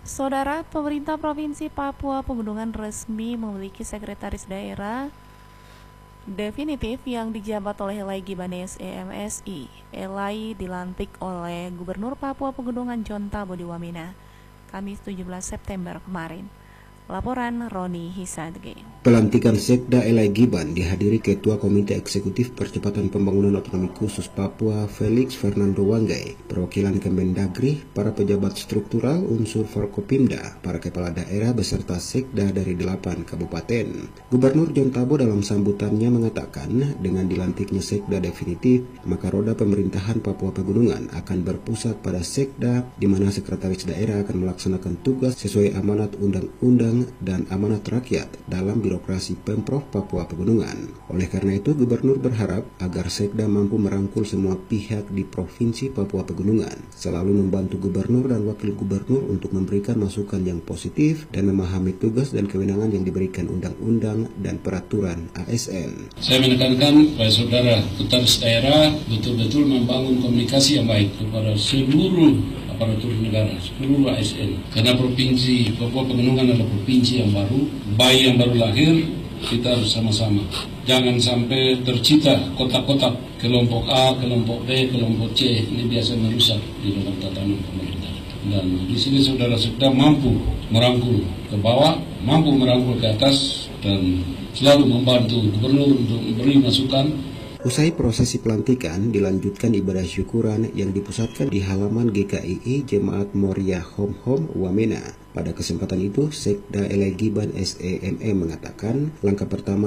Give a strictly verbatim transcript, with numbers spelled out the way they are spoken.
Saudara, pemerintah Provinsi Papua Pegunungan resmi memiliki sekretaris daerah definitif yang dijabat oleh Elai Gibanes E M S I. Elai dilantik oleh Gubernur Papua Pegunungan John Thabo di Wamena, Kamis tujuh belas September kemarin. Laporan Roni Hisadge. Pelantikan Sekda Elai Giban dihadiri Ketua Komite Eksekutif Percepatan Pembangunan Otonomi Khusus Papua Felix Fernando Wanggai, perwakilan Kemendagri, para pejabat struktural, unsur Forkopimda, para kepala daerah beserta Sekda dari delapan kabupaten. Gubernur John Thabo dalam sambutannya mengatakan, dengan dilantiknya Sekda definitif, maka roda pemerintahan Papua Pegunungan akan berpusat pada Sekda, di mana sekretaris daerah akan melaksanakan tugas sesuai amanat undang-undang dan amanat rakyat dalam birokrasi Pemprov Papua Pegunungan. Oleh karena itu, Gubernur berharap agar Sekda mampu merangkul semua pihak di Provinsi Papua Pegunungan, selalu membantu Gubernur dan Wakil Gubernur untuk memberikan masukan yang positif dan memahami tugas dan kewenangan yang diberikan undang-undang dan peraturan A S N. Saya menekankan kepada saudara sekretaris daerah betul-betul membangun komunikasi yang baik kepada seluruh aparatur negara, seluruh A S N. Karena Provinsi Papua Pegunungan adalah provinsi yang baru, bayi yang baru lahir, kita harus sama-sama. Jangan sampai tercipta kotak-kotak kelompok A, kelompok B, kelompok C. Ini biasa merusak di dalam tatanan pemerintah. Dan di sini saudara Sekda mampu merangkul ke bawah, mampu merangkul ke atas, dan selalu membantu gubernur untuk memberi masukan. Usai prosesi pelantikan, dilanjutkan ibadah syukuran yang dipusatkan di halaman G K I I Jemaat Moria Hom Hom Wamena. Pada kesempatan itu, Sekda Elai Giban S E M E mengatakan, langkah pertama